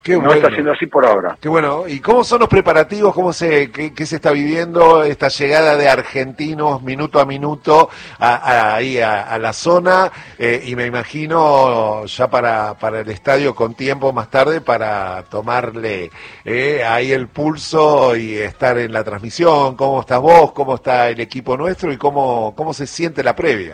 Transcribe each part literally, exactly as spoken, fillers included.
Qué No bueno. está siendo así por ahora. Qué bueno. ¿Y cómo son los preparativos? ¿Cómo se, qué, qué se está viviendo esta llegada de argentinos minuto a minuto a, a, ahí a, a la zona? Eh, y me imagino ya para, para el estadio con tiempo más tarde para tomarle eh, ahí el pulso y estar en la transmisión. ¿Cómo estás vos? ¿Cómo está el equipo nuestro? ¿Y cómo, cómo se siente la previa?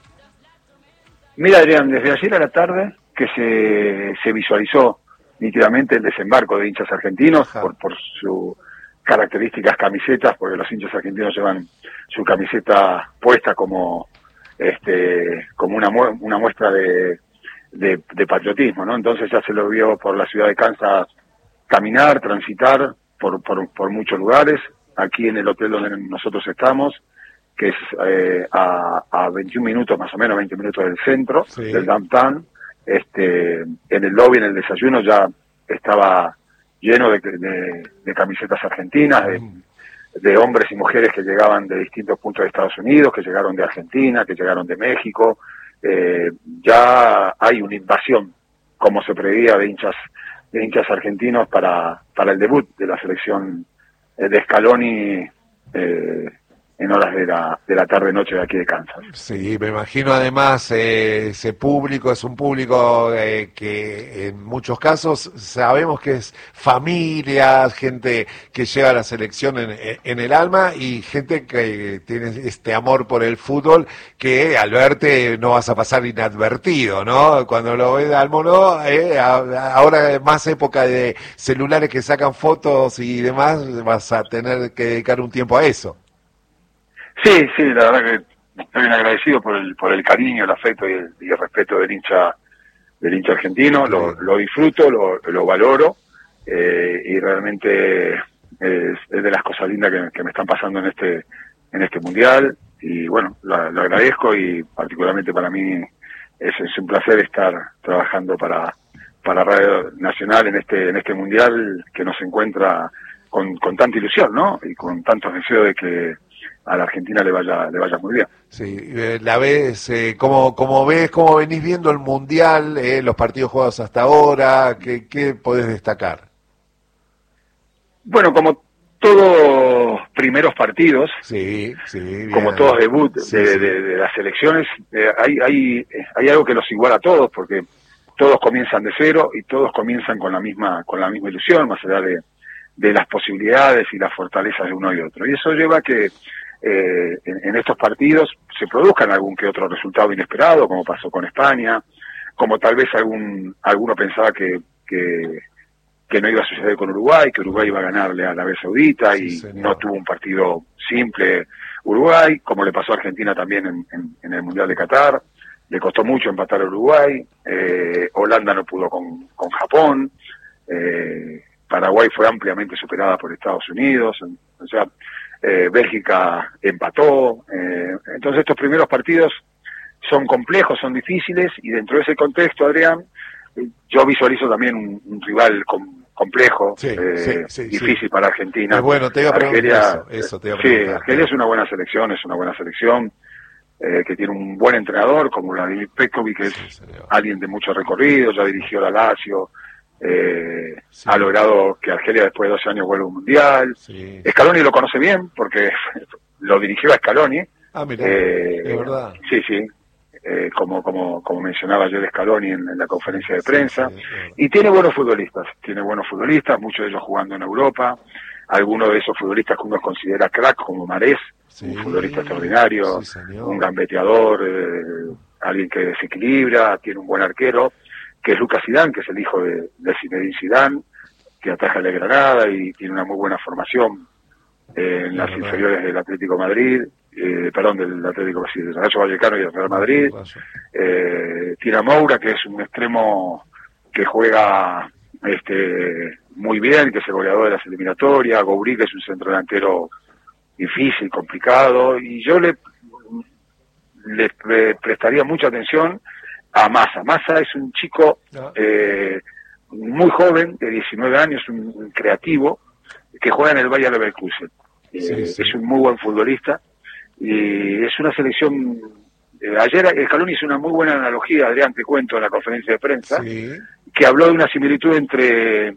Mira, Adrián, desde ayer a la tarde que se, se visualizó nítidamente el desembarco de hinchas argentinos por, por sus características camisetas, porque los hinchas argentinos llevan su camiseta puesta como este como una mu una muestra de, de, de patriotismo, ¿no? Entonces ya se lo vio por la ciudad de Kansas caminar, transitar por, por, por muchos lugares. Aquí en el hotel donde nosotros estamos, que es eh, a, a veintiún minutos, más o menos veinte minutos del centro, sí, del downtown. Este, en el lobby, en el desayuno, ya estaba lleno de, de, de camisetas argentinas, de, de hombres y mujeres que llegaban de distintos puntos de Estados Unidos, que llegaron de Argentina, que llegaron de México. Eh, ya hay una invasión, como se preveía, de hinchas de hinchas argentinos para, para el debut de la selección eh, de Scaloni, eh, en horas de la, de la tarde-noche de aquí de Kansas. Sí, me imagino además eh, ese público es un público eh, que en muchos casos sabemos que es familia, gente que lleva la selección en, en el alma y gente que tiene este amor por el fútbol que al verte no vas a pasar inadvertido, ¿no? Cuando lo ves al mono, eh, ahora más época de celulares que sacan fotos y demás, vas a tener que dedicar un tiempo a eso. Sí, sí, la verdad que estoy bien agradecido por el por el cariño, el afecto y el, y el respeto del hincha del hincha argentino. Lo, lo disfruto, lo, lo valoro eh, y realmente es, es de las cosas lindas que, que me están pasando en este en este mundial y bueno, lo, lo agradezco y particularmente para mí es, es un placer estar trabajando para para Radio Nacional en este en este mundial que nos encuentra con, con tanta ilusión, ¿no? Y con tantos deseos de que a la Argentina le vaya le vaya muy bien. Sí, eh, la ves, eh, ¿cómo, cómo ves, cómo venís viendo el Mundial, eh, los partidos jugados hasta ahora? ¿Qué, qué podés destacar? Bueno, como todos primeros partidos, sí, sí, bien. Como todos debut sí, de, sí. de, de las selecciones, eh, hay, hay, hay algo que los iguala a todos, porque todos comienzan de cero y todos comienzan con la misma con la misma ilusión, más allá de, de las posibilidades y las fortalezas de uno y otro. Y eso lleva a que Eh, en, en estos partidos se produzcan algún que otro resultado inesperado, como pasó con España, como tal vez algún alguno pensaba que, que, que no iba a suceder con Uruguay, que Uruguay iba a ganarle a Arabia Saudita y sí, no tuvo un partido simple Uruguay, como le pasó a Argentina también en, en, en el Mundial de Qatar, le costó mucho empatar a Uruguay, eh, Holanda no pudo con, con Japón, eh, Paraguay fue ampliamente superada por Estados Unidos, o sea, Eh, Bélgica empató, eh, entonces estos primeros partidos son complejos, son difíciles y dentro de ese contexto, Adrián, eh, yo visualizo también un, un rival com, complejo, sí, eh, sí, sí, difícil sí. para Argentina. Es bueno, te iba a Argelia, eso, eso te iba a preguntar. Sí, Argelia es una buena selección, es una buena selección eh, que tiene un buen entrenador como Vladimir Petkovic, que es sí, alguien de mucho recorrido, ya dirigió la Lazio. Eh, sí. Ha logrado que Argelia después de doce años vuelva a un mundial. Sí. Scaloni lo conoce bien porque lo dirigió a Scaloni. Ah, mira, eh, de verdad. Sí, sí. Eh, como como como mencionaba ayer Scaloni en, en la conferencia de prensa. Sí, sí, y tiene buenos futbolistas. Tiene buenos futbolistas, muchos de ellos jugando en Europa. Algunos de esos futbolistas que uno considera crack, como Marés, sí, un futbolista extraordinario, sí, un gambeteador, eh, alguien que desequilibra, tiene un buen arquero, que es Lucas Zidane, que es el hijo de, de Zinedine Zidane, que ataja el Granada y tiene una muy buena formación eh, en las inferiores del Atlético de Madrid, eh, perdón, del Atlético sí, del Rayo Vallecano y del Real Madrid. Eh, tiene a Moura, que es un extremo que juega este muy bien, que es el goleador de las eliminatorias. Gobri, que es un centro delantero difícil, complicado, y yo le, le, le prestaría mucha atención a Massa. Massa es un chico eh, muy joven, de diecinueve años, un, un creativo, que juega en el Bayer Leverkusen. Eh, sí, sí. Es un muy buen futbolista y es una selección. Eh, ayer Scaloni hizo una muy buena analogía, Adrián, te cuento, en la conferencia de prensa, sí. que habló de una similitud entre